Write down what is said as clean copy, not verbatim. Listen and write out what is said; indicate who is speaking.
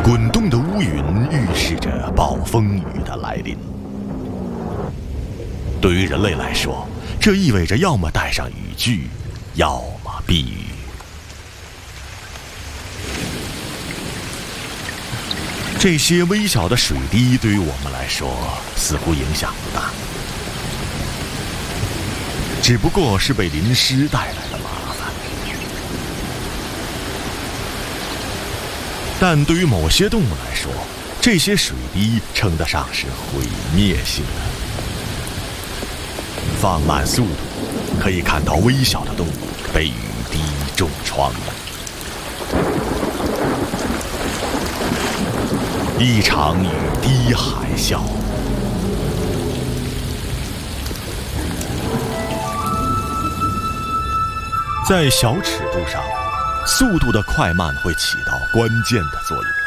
Speaker 1: 滚动的乌云预示着暴风雨的来临。对于人类来说，这意味着要么带上雨具，要么避雨。这些微小的水滴对于我们来说似乎影响不大，只不过是被淋湿带来的麻烦。但对于某些动物来说，这些水滴称得上是毁灭性的。放慢速度，可以看到微小的动物被雨滴重创。一场雨滴海啸。在小尺度上，速度的快慢会起到关键的作用。